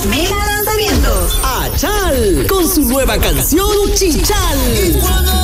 Mega lanzamientos. Achal, con su nueva canción Chichal.